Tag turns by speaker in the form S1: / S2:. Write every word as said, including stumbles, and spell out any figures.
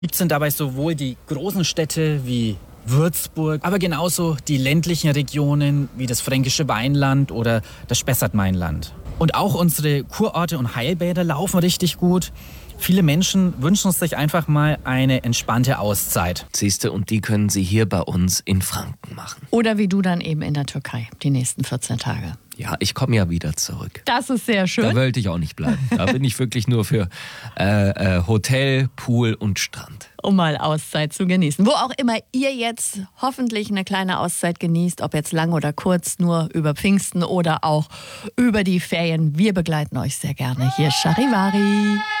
S1: Beliebt sind dabei sowohl die großen Städte wie Würzburg, aber genauso die ländlichen Regionen wie das Fränkische Weinland oder das Spessart-Mainland. Und auch unsere Kurorte und Heilbäder laufen richtig gut. Viele Menschen wünschen sich einfach mal eine entspannte Auszeit.
S2: Siehste, und die können Sie hier bei uns in Franken machen.
S3: Oder wie du dann eben in der Türkei, die nächsten vierzehn Tage.
S2: Ja, ich komme ja wieder zurück.
S3: Das ist sehr schön.
S2: Da wollte ich auch nicht bleiben. Da bin ich wirklich nur für äh, äh, Hotel, Pool und Strand.
S3: Um mal Auszeit zu genießen. Wo auch immer ihr jetzt hoffentlich eine kleine Auszeit genießt, ob jetzt lang oder kurz, nur über Pfingsten oder auch über die Ferien. Wir begleiten euch sehr gerne. Hier ist Charivari.